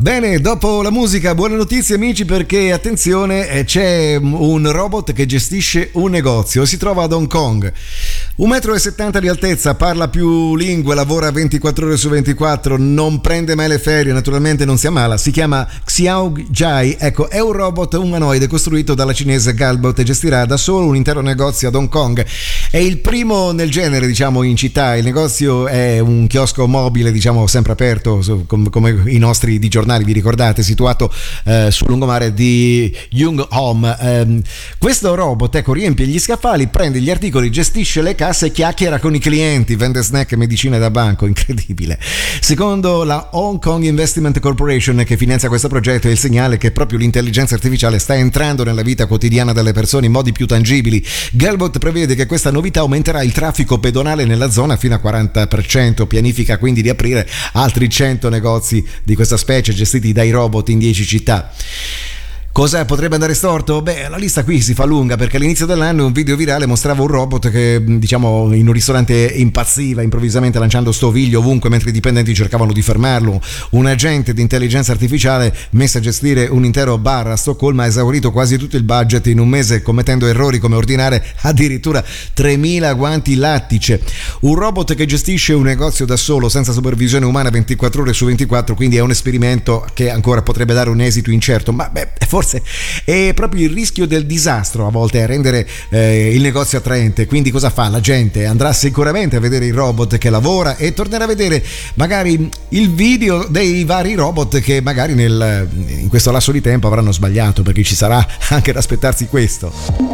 Bene, dopo la musica, buone notizie amici, perché attenzione, c'è un robot che gestisce un negozio, si trova ad Hong Kong. 1,70 m di altezza, parla più lingue, lavora 24 ore su 24, non prende mai le ferie, naturalmente non si ammala, si chiama Xiao Jai. Ecco, è un robot umanoide costruito dalla cinese Galbot e gestirà da solo un intero negozio ad Hong Kong. È il primo nel genere, diciamo, in città. Il negozio è un chiosco mobile, diciamo, sempre aperto, come i nostri di giornali, vi ricordate, situato sul lungomare di Yung Home. Questo robot, ecco, riempie gli scaffali, prende gli articoli, gestisce le casse e chiacchiera con i clienti, vende snack e medicine da banco. Incredibile. Secondo la Hong Kong Investment Corporation, che finanzia questo progetto, è il segnale che proprio l'intelligenza artificiale sta entrando nella vita quotidiana delle persone in modi più tangibili. Galbot prevede che questa novità aumenterà il traffico pedonale nella zona fino a 40%, pianifica quindi di aprire altri 100 negozi di questa specie gestiti dai robot in 10 città. Cosa potrebbe andare storto? Beh, la lista qui si fa lunga, perché all'inizio dell'anno un video virale mostrava un robot che, diciamo, in un ristorante impazziva improvvisamente lanciando stoviglie ovunque mentre i dipendenti cercavano di fermarlo. Un agente di intelligenza artificiale messo a gestire un intero bar a Stoccolma ha esaurito quasi tutto il budget in un mese, commettendo errori come ordinare addirittura 3.000 guanti lattice. Un robot che gestisce un negozio da solo senza supervisione umana 24 ore su 24, quindi è un esperimento che ancora potrebbe dare un esito incerto, ma forse è proprio il rischio del disastro a volte a rendere il negozio attraente. Quindi cosa fa? La gente andrà sicuramente a vedere il robot che lavora e tornerà a vedere magari il video dei vari robot che magari in questo lasso di tempo avranno sbagliato, perché ci sarà anche da aspettarsi questo.